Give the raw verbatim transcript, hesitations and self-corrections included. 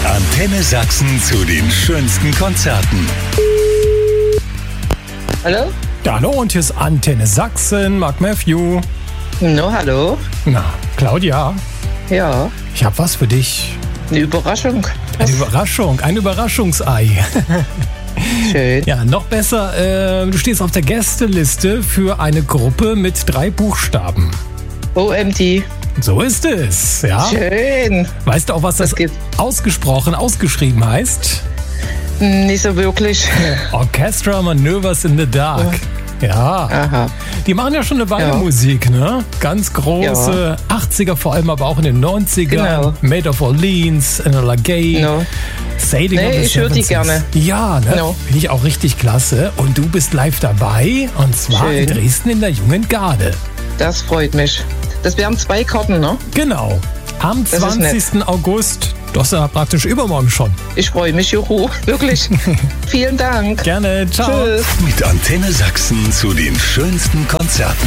Antenne Sachsen zu den schönsten Konzerten. Hallo? Ja, hallo, und hier ist Antenne Sachsen, Mark Matthew. No, hallo? Na, Claudia, Ja, ich habe was für dich. eine Überraschung. Eine Überraschung, ein Überraschungsei. Schön. Ja, noch besser, äh, du stehst auf der Gästeliste für eine Gruppe mit drei Buchstaben. O M D. So ist es, ja. Schön. Weißt du auch, was das Was gibt's? ausgesprochen, ausgeschrieben heißt? Nicht so wirklich. Orchestra Maneuvers in the Dark. Ja, Aha. die machen ja schon eine Weile Ja. Musik, ne? Ganz große, achtziger vor allem, aber auch in den neunzigern. Genau. Made of Orleans, Enola Gay, No. Sailing Nee, of the ich höre die Seven Seas. gerne. Ja, ne? No. Finde ich auch richtig klasse. Und du bist live dabei, und zwar in Schön. Dresden in der Jungen Garde. Das freut mich. Das wären zwei Karten, ne? Genau, am ist nett. zwanzigsten August. Das ist ja praktisch übermorgen schon. Ich freue mich, juhu. Wirklich. Vielen Dank. Gerne, ciao. Tschüss. Mit Antenne Sachsen zu den schönsten Konzerten.